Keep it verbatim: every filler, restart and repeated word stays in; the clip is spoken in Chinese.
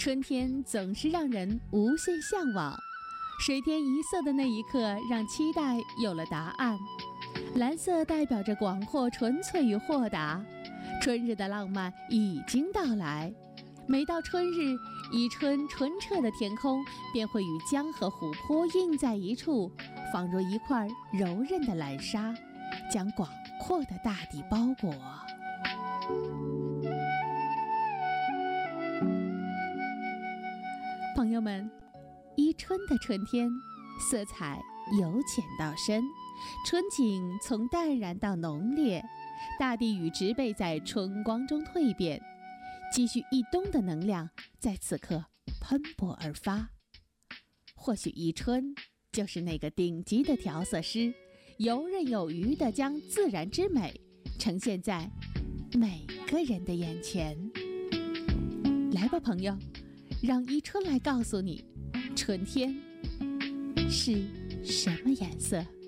春天总是让人无限向往，水天一色的那一刻让期待有了答案。蓝色代表着广阔、纯粹与豁达，春日的浪漫已经到来。每到春日，宜春纯澈的天空便会与江和湖泊映在一处，仿若一块柔韧的蓝纱，将广阔的大地包裹。朋友们，宜春的春天，色彩由浅到深，春景从淡然到浓烈，大地与植被在春光中蜕变，积蓄一冬的能量在此刻喷薄而发。或许宜春就是那个顶级的调色师，游刃有余地将自然之美呈现在每个人的眼前。来吧，朋友，让宜春来告诉你，春天是什么颜色。